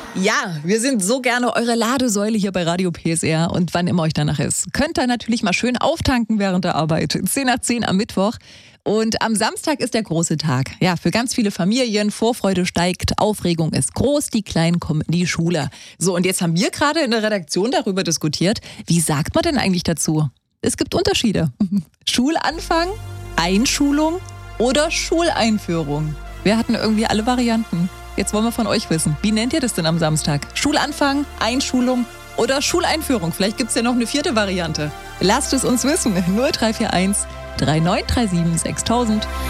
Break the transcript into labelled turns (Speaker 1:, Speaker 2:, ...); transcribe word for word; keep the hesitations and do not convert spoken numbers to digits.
Speaker 1: Ja, wir sind so gerne eure Ladesäule hier bei Radio P S R und wann immer euch danach ist. Könnt ihr natürlich mal schön auftanken während der Arbeit. zehn nach zehn am Mittwoch. Und am Samstag ist der große Tag. Ja, für ganz viele Familien. Vorfreude steigt, Aufregung ist groß, die Kleinen kommen in die Schule. So, und jetzt haben wir gerade in der Redaktion darüber diskutiert, wie sagt man denn eigentlich dazu? Es gibt Unterschiede. Schulanfang, Einschulung oder Schuleinführung. Wir hatten irgendwie alle Varianten. Jetzt wollen wir von euch wissen, wie nennt ihr das denn am Samstag? Schulanfang, Einschulung oder Schuleinführung? Vielleicht gibt es ja noch eine vierte Variante. Lasst es uns wissen. null drei vier eins, drei neun drei sieben, sechstausend.